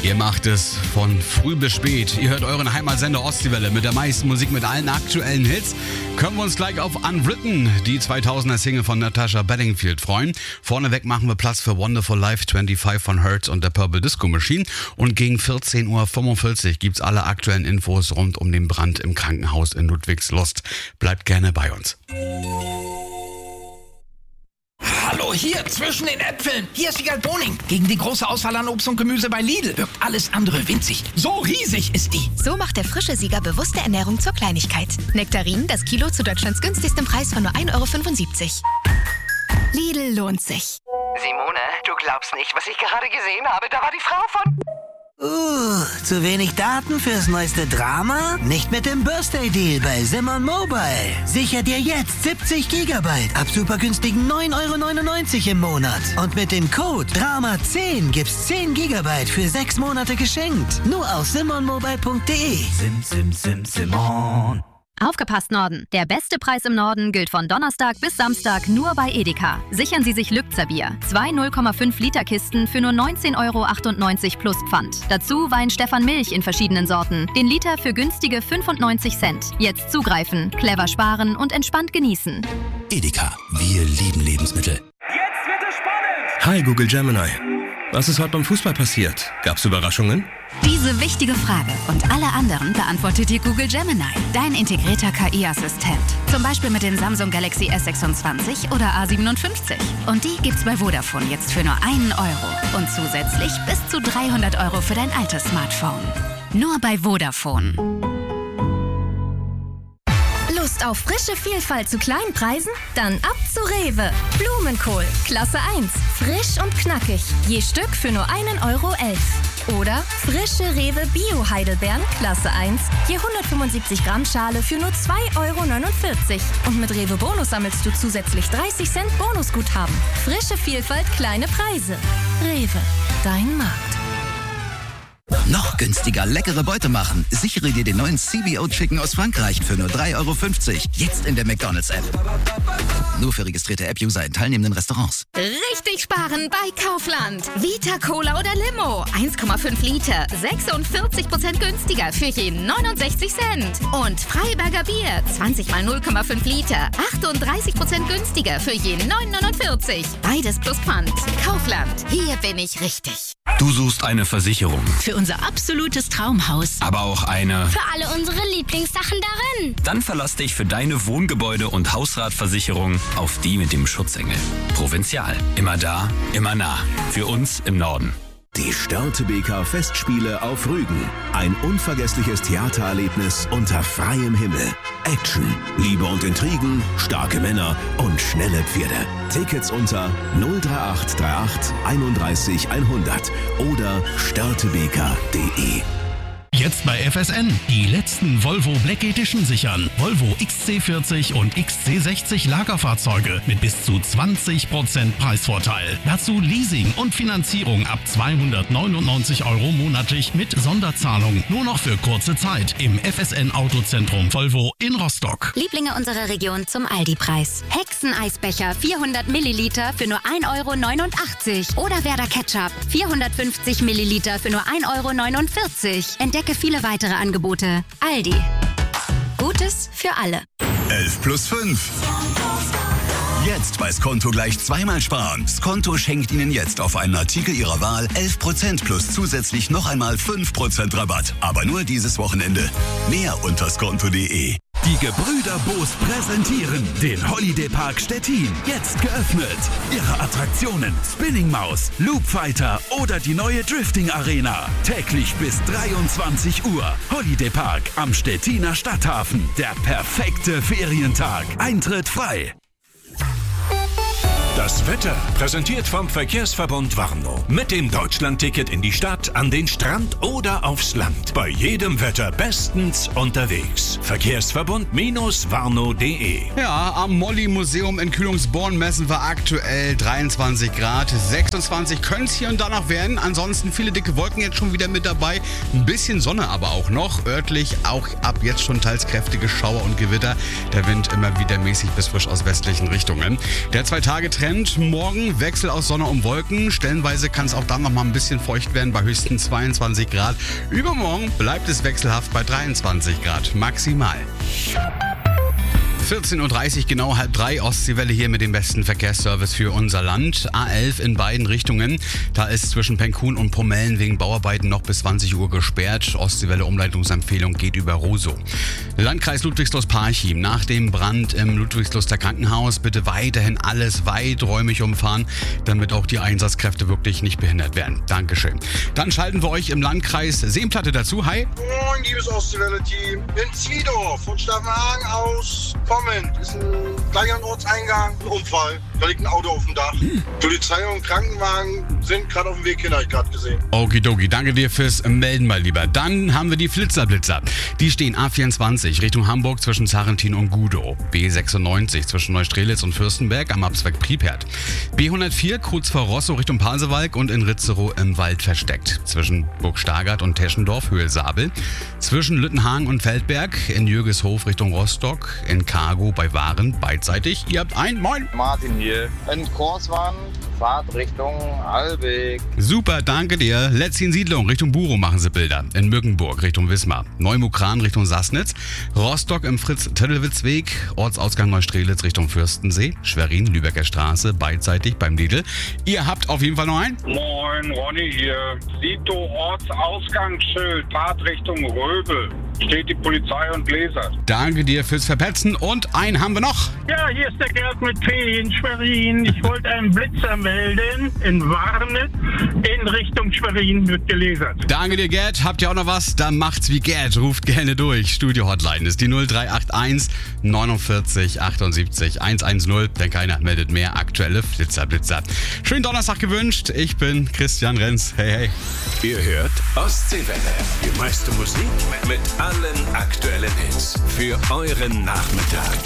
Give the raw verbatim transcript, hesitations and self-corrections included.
Ihr macht es von früh bis spät. Ihr hört euren Heimatsender Ostseewelle mit der meisten Musik, mit allen aktuellen Hits. Können wir uns gleich auf Unwritten, die zweitausender Single von Natasha Bedingfield, freuen. Vorneweg machen wir Platz für Wonderful Life fünfundzwanzig von Hertz und der Purple Disco Machine. Und gegen vierzehn Uhr fünfundvierzig gibt's alle aktuellen Infos rund um den Brand im Krankenhaus in Ludwigslust. Bleibt gerne bei uns. Hallo, hier zwischen den Äpfeln. Hier ist Sigal Boning. Gegen die große Auswahl an Obst und Gemüse bei Lidl wirkt alles andere winzig. So riesig ist die. So macht der frische Sieger bewusste Ernährung zur Kleinigkeit. Nektarin, das Kilo zu Deutschlands günstigstem Preis von nur ein Euro fünfundsiebzig. Lidl lohnt sich. Simone, du glaubst nicht, was ich gerade gesehen habe. Da war die Frau von... Uh, zu wenig Daten fürs neueste Drama? Nicht mit dem Birthday Deal bei Simon Mobile. Sicher dir jetzt siebzig Gigabyte ab super günstigen neun Euro neunundneunzig im Monat. Und mit dem Code Drama zehn gibt's zehn Gigabyte für sechs Monate geschenkt. Nur auf simon mobile punkt de. Sim, sim, sim, Simon. Aufgepasst, Norden! Der beste Preis im Norden gilt von Donnerstag bis Samstag nur bei Edeka. Sichern Sie sich Lübzer Bier. Zwei null Komma fünf Liter Kisten für nur neunzehn Euro achtundneunzig plus Pfand. Dazu Wein Stefan Milch in verschiedenen Sorten. Den Liter für günstige fünfundneunzig Cent. Jetzt zugreifen, clever sparen und entspannt genießen. Edeka, wir lieben Lebensmittel. Jetzt wird es spannend! Hi Google Gemini. Was ist heute beim Fußball passiert? Gab's Überraschungen? Diese wichtige Frage und alle anderen beantwortet dir Google Gemini, dein integrierter K I-Assistent. Zum Beispiel mit den Samsung Galaxy S sechsundzwanzig oder A siebenundfünfzig. Und die gibt's bei Vodafone jetzt für nur einen Euro. Und zusätzlich bis zu dreihundert Euro für dein altes Smartphone. Nur bei Vodafone. Lust auf frische Vielfalt zu kleinen Preisen? Dann ab zu Rewe. Blumenkohl, Klasse eins. Frisch und knackig. Je Stück für nur einen Euro elf. Oder frische Rewe Bio-Heidelbeeren, Klasse eins. Je hundertfünfundsiebzig Gramm Schale für nur zwei Euro neunundvierzig. Und mit Rewe Bonus sammelst du zusätzlich dreißig Cent Bonusguthaben. Frische Vielfalt, kleine Preise. Rewe, dein Markt. Noch günstiger leckere Beute machen. Sichere dir den neuen C B O Chicken aus Frankreich für nur drei Euro fünfzig. Jetzt in der McDonald's-App. Nur für registrierte App-User in teilnehmenden Restaurants. Richtig sparen bei Kaufland. Vita Cola oder Limo. eins Komma fünf Liter. sechsundvierzig Prozent günstiger für je neunundsechzig Cent. Und Freiberger Bier. zwanzig mal null Komma fünf Liter. achtunddreißig Prozent günstiger für je neun neunundvierzig. Beides plus Pfand. Kaufland. Hier bin ich richtig. Du suchst eine Versicherung. Für unser absolutes Traumhaus. Aber auch eine... Für alle unsere Lieblingssachen darin. Dann verlass dich für deine Wohngebäude- und Hausratversicherung auf die mit dem Schutzengel. Provinzial. Immer da, immer nah. Für uns im Norden. Die Störtebeker Festspiele auf Rügen. Ein unvergessliches Theatererlebnis unter freiem Himmel. Action, Liebe und Intrigen, starke Männer und schnelle Pferde. Tickets unter null drei acht drei acht einunddreißig hundert oder störtebeker punkt de. Jetzt bei F S N. Die letzten Volvo Black Edition sichern. Volvo X C vierzig und X C sechzig Lagerfahrzeuge mit bis zu zwanzig Prozent Preisvorteil. Dazu Leasing und Finanzierung ab zweihundertneunundneunzig Euro monatlich mit Sonderzahlung. Nur noch für kurze Zeit im F S N Autozentrum Volvo in Rostock. Lieblinge unserer Region zum Aldi-Preis. Hexeneisbecher vierhundert Milliliter für nur ein Euro neunundachtzig. Oder Werder Ketchup vierhundertfünfzig Milliliter für nur ein Euro neunundvierzig. Entdecke viele weitere Angebote. Aldi. Gutes für alle. elf plus fünf. Jetzt bei Skonto gleich zweimal sparen. Skonto schenkt Ihnen jetzt auf einen Artikel Ihrer Wahl elf Prozent plus zusätzlich noch einmal fünf Prozent Rabatt. Aber nur dieses Wochenende. Mehr unter skonto punkt de. Die Gebrüder Boos präsentieren den Holiday Park Stettin. Jetzt geöffnet. Ihre Attraktionen Spinning Maus, Loop Fighter oder die neue Drifting Arena. Täglich bis dreiundzwanzig Uhr. Holiday Park am Stettiner Stadthafen. Der perfekte Ferientag. Eintritt frei. Das Wetter präsentiert vom Verkehrsverbund Warnow. Mit dem Deutschlandticket in die Stadt, an den Strand oder aufs Land. Bei jedem Wetter bestens unterwegs. Verkehrsverbund-warnow punkt de. Ja, am Molly-Museum in Kühlungsborn messen wir aktuell dreiundzwanzig Grad. sechsundzwanzig können es hier und da noch werden. Ansonsten viele dicke Wolken jetzt schon wieder mit dabei. Ein bisschen Sonne aber auch noch. Örtlich auch ab jetzt schon teils kräftige Schauer und Gewitter. Der Wind immer wieder mäßig bis frisch aus westlichen Richtungen. Der Zwei-Tage-Trend Prozent. Morgen Wechsel aus Sonne und Wolken. Stellenweise kann es auch dann noch mal ein bisschen feucht werden bei höchstens zweiundzwanzig Grad. Übermorgen bleibt es wechselhaft bei dreiundzwanzig Grad maximal. vierzehn Uhr dreißig, genau halb drei, Ostseewelle hier mit dem besten Verkehrsservice für unser Land. A elf in beiden Richtungen. Da ist zwischen Penkhuhn und Pomellen wegen Bauarbeiten noch bis zwanzig Uhr gesperrt. Ostseewelle Umleitungsempfehlung geht über Rosow. Landkreis Ludwigslust-Parchim. Nach dem Brand im Ludwigsluster Krankenhaus bitte weiterhin alles weiträumig umfahren, damit auch die Einsatzkräfte wirklich nicht behindert werden. Dankeschön. Dann schalten wir euch im Landkreis Seenplatte dazu. Hi. Moin, liebes Ostseewelle-Team. In Zwiedorf von Staffenhagen aus kommend ist ein gleicher Ortseingang, ein Unfall. Da liegt ein Auto auf dem Dach. Hm. Polizei und Krankenwagen sind gerade auf dem Weg hin, habe ich gerade gesehen. Okidoki, danke dir fürs Melden, mal lieber. Dann haben wir die Flitzerblitzer. Die stehen A vierundzwanzig Richtung Hamburg zwischen Sarrentin und Gudow. B sechsundneunzig zwischen Neustrelitz und Fürstenberg am Abzweig Priepert. B hundertvier kurz vor Rostow Richtung Pasewalk und in Ritzerow im Wald versteckt. Zwischen Burg Stargard und Teschendorf Höhe Sabel. Zwischen Lüttenhagen und Feldberg in Jürgeshof Richtung Rostock. In Cargo bei Waren beidseitig. Ihr habt ein Moin. Martin hier. In Korswand, Fahrt Richtung Albeck. Super, danke dir. Letzthin Siedlung Richtung Buro machen sie Bilder. In Mückenburg Richtung Wismar. Neumukran Richtung Sassnitz. Rostock im Fritz-Töllwitz-Weg. Ortsausgang Neustrelitz Richtung Fürstensee. Schwerin, Lübecker Straße, beidseitig beim Lidl. Ihr habt auf jeden Fall noch einen. Moin, Ronny hier. Sito Ortsausgangsschild, Fahrt Richtung Röbel. Steht die Polizei und Gläser. Danke dir fürs Verpetzen. Und einen haben wir noch. Ja, hier ist der Gerd mit P in Schwerin. Ich wollte einen Blitzer melden in Warnitz in Richtung Schwerin wird gelasert. Danke dir, Gerd. Habt ihr auch noch was? Dann macht's wie Gerd. Ruft gerne durch. Studio-Hotline ist die null drei acht eins neunundvierzig achtundsiebzig hundertzehn. Denn keiner meldet mehr aktuelle Flitzer, Blitzer. Schönen Donnerstag gewünscht. Ich bin Christian Renz. Hey, hey. Ihr hört Ostseewelle. Die meiste Musik mit allen aktuellen Hits. Für euren Nachmittag.